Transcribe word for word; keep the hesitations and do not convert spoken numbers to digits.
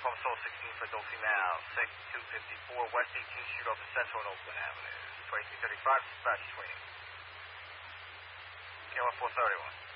Uniform Soul sixteen for adult female, six two fifty-four West eighteenth Street off the Central and Oakland Avenue. twenty-three thirty-five, dispatch twenty. K one four thirty-one.